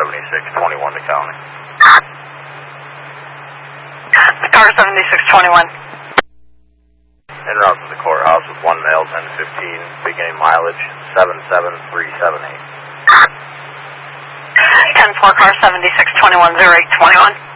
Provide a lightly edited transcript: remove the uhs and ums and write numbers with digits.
7621 to county. Car 7621. En route to the courthouse with 1 male, 1015, beginning mileage 77378. 10-4, car 7621, 0821.